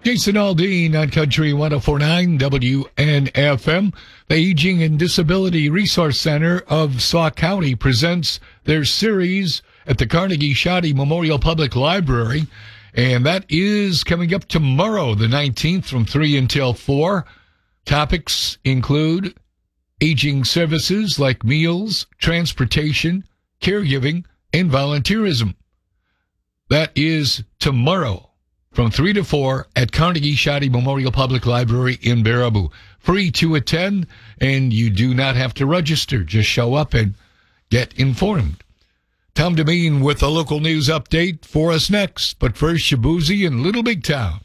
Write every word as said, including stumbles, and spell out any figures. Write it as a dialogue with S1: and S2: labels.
S1: Jason Aldean on Country one oh four point nine W N F M. The Aging and Disability Resource Center of Sauk County presents their series at the Carnegie Shoddy Memorial Public Library. And that is coming up tomorrow, the nineteenth, from three until four. Topics include aging services like meals, transportation, caregiving, and volunteerism. That is tomorrow from three to four at Carnegie Shoddy Memorial Public Library in Baraboo. Free to attend, and you do not have to register. Just show up and get informed. Tom Demeen with a local news update for us next. But first, Shaboozey in Little Big Town.